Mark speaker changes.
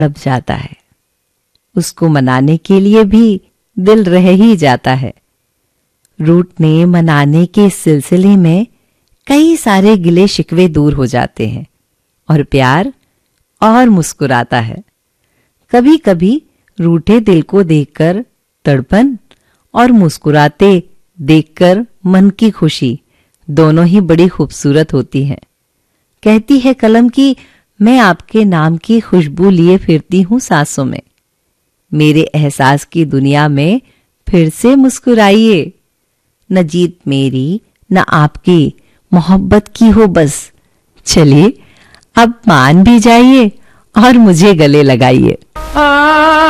Speaker 1: तड़प जाता है। उसको मनाने के लिए भी दिल रह ही जाता है। रूट ने मनाने के सिलसिले में कई सारे गिले शिकवे दूर हो जाते हैं और प्यार और मुस्कुराता है। कभी कभी रूठे दिल को देखकर तड़पन और मुस्कुराते देखकर मन की खुशी दोनों ही बड़ी खूबसूरत होती है। कहती है कलम कि मैं आपके नाम की खुशबू लिए फिरती हूं सांसों में। मेरे एहसास की दुनिया में फिर से मुस्कुराइए। न जीत मेरी न आपकी, मोहब्बत की हो बस। चलिए अब मान भी जाइए और मुझे गले लगाइए।